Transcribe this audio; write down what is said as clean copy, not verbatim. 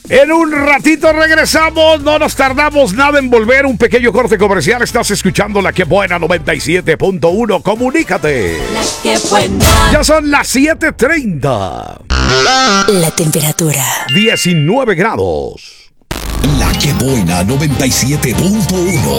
En un ratito regresamos, no nos tardamos nada en volver. Un pequeño corte comercial. Estás escuchando La Que Buena 97.1. Comunícate. La Que Buena. Ya son las 7:30. La temperatura 19 grados. La Que Buena 97.1.